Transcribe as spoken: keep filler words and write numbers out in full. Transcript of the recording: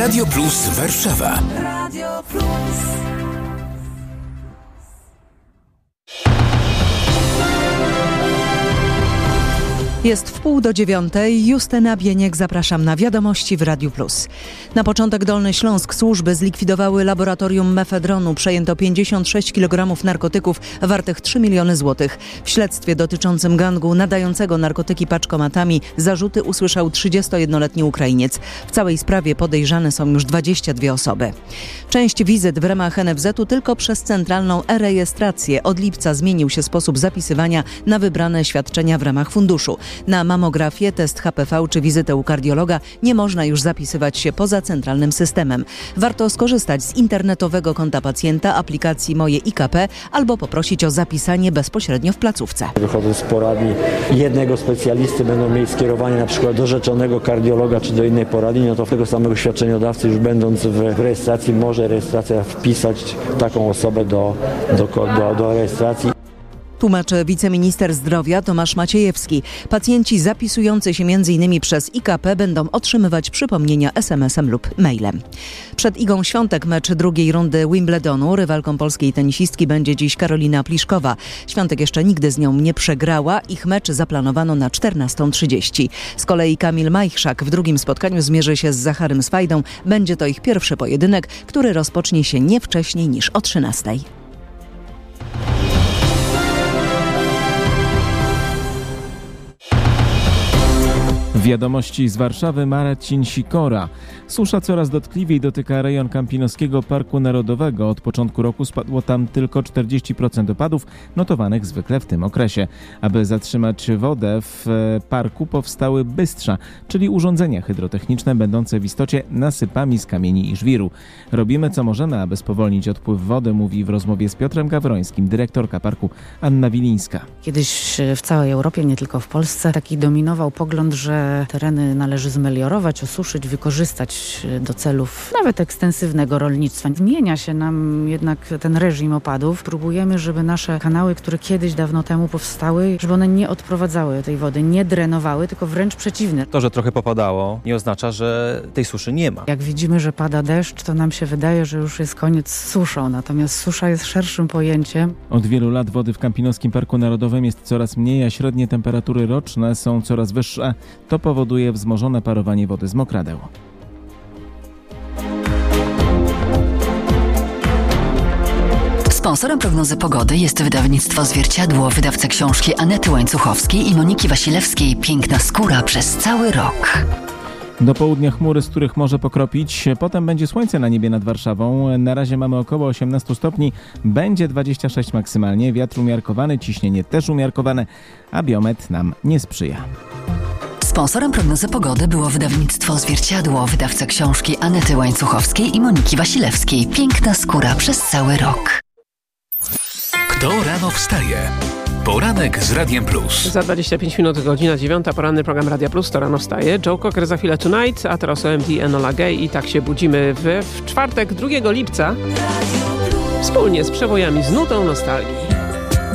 Radio Plus Warszawa. Radio Plus. Jest wpół do dziewiątej. Justyna Bieniek, zapraszam na wiadomości w Radiu Plus. Na początek Dolny Śląsk służby zlikwidowały laboratorium mefedronu. Przejęto pięćdziesiąt sześć kilogramów narkotyków wartych trzy miliony złotych. W śledztwie dotyczącym gangu nadającego narkotyki paczkomatami zarzuty usłyszał trzydziestojednoletni Ukrainiec. W całej sprawie podejrzane są już dwadzieścia dwie osoby. Część wizyt w ramach N F Z u tylko przez centralną e-rejestrację. Od lipca zmienił się sposób zapisywania na wybrane świadczenia w ramach funduszu. Na mamografię, test H P V czy wizytę u kardiologa nie można już zapisywać się poza centralnym systemem. Warto skorzystać z internetowego konta pacjenta, aplikacji Moje I K P albo poprosić o zapisanie bezpośrednio w placówce. Wychodząc z poradni jednego specjalisty będą mieli skierowanie na przykład do rzeczonego kardiologa czy do innej poradni, no to tego samego świadczeniodawcy już będąc w rejestracji może rejestracja wpisać taką osobę do, do, do, do rejestracji. Tłumaczy wiceminister zdrowia Tomasz Maciejewski. Pacjenci zapisujący się między innymi przez I K P będą otrzymywać przypomnienia es em esem lub mailem. Przed Igą Świątek mecz drugiej rundy Wimbledonu. Rywalką polskiej tenisistki będzie dziś Karolina Pliszkowa. Świątek jeszcze nigdy z nią nie przegrała. Ich mecz zaplanowano na czternastą trzydzieści. Z kolei Kamil Majchrzak w drugim spotkaniu zmierzy się z Zacharym Swajdą. Będzie to ich pierwszy pojedynek, który rozpocznie się nie wcześniej niż o trzynastej. Wiadomości z Warszawy, Marcin Sikora. Susza coraz dotkliwiej dotyka rejon Kampinoskiego Parku Narodowego. Od początku roku spadło tam tylko czterdzieści procent opadów, notowanych zwykle w tym okresie. Aby zatrzymać wodę w parku powstały bystrza, czyli urządzenia hydrotechniczne będące w istocie nasypami z kamieni i żwiru. Robimy co możemy, aby spowolnić odpływ wody, mówi w rozmowie z Piotrem Gawrońskim dyrektorka parku Anna Wilińska. Kiedyś w całej Europie, nie tylko w Polsce, taki dominował pogląd, że tereny należy zmeliorować, osuszyć, wykorzystać do celów nawet ekstensywnego rolnictwa. Zmienia się nam jednak ten reżim opadów. Próbujemy, żeby nasze kanały, które kiedyś dawno temu powstały, żeby one nie odprowadzały tej wody, nie drenowały, tylko wręcz przeciwnie. To, że trochę popadało, nie oznacza, że tej suszy nie ma. Jak widzimy, że pada deszcz, to nam się wydaje, że już jest koniec z suszą. Natomiast susza jest szerszym pojęciem. Od wielu lat wody w Kampinoskim Parku Narodowym jest coraz mniej, a średnie temperatury roczne są coraz wyższe. To powoduje wzmożone parowanie wody z mokradeł. Sponsorem prognozy pogody jest wydawnictwo Zwierciadło, wydawca książki Anety Łańcuchowskiej i Moniki Wasilewskiej Piękna skóra przez cały rok. Do południa chmury, z których może pokropić. Potem będzie słońce na niebie nad Warszawą. Na razie mamy około osiemnaście stopni. Będzie dwadzieścia sześć maksymalnie. Wiatr umiarkowany, ciśnienie też umiarkowane, a biometr nam nie sprzyja. Sponsorem prognozy pogody było wydawnictwo Zwierciadło, wydawca książki Anety Łańcuchowskiej i Moniki Wasilewskiej Piękna skóra przez cały rok. Kto rano wstaje? Poranek z Radiem Plus. Za dwadzieścia pięć minut, godzina dziewiąta, poranny program Radia Plus, to rano wstaje. Joe Cocker za chwilę Tonight, a teraz O M D Enola Gay i tak się budzimy w, w czwartek drugiego lipca wspólnie z przebojami z nutą nostalgii.